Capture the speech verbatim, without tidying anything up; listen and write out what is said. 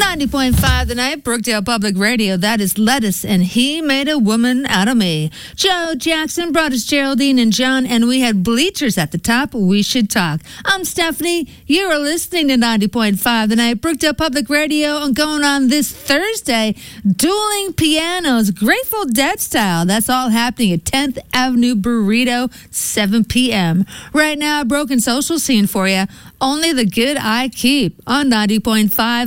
ninety point five The Night, Brookdale Public Radio. That is Lettuce, and He Made a Woman Out of Me. Joe Jackson brought us Geraldine and John, and we had Bleachers at the top. We should talk. I'm Stephanie. You are listening to ninety point five The Night, Brookdale Public Radio, and going on this Thursday, Dueling Pianos, Grateful Dead style. That's all happening at tenth Avenue Burrito, seven p.m. Right now, Broken Social Scene for you. Only the Good I Keep on ninety point five